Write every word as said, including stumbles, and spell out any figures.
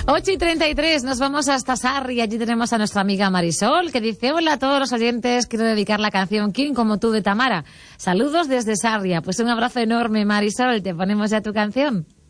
ocho y treinta y tres, nos vamos hasta Sarri. Allí tenemos a nuestra amiga Marisol, que dice: hola a todos los oyentes, quiero dedicar la canción King como tú de Tamara. Saludos desde Sarria. Pues un abrazo enorme, Marisol, te ponemos ya tu canción.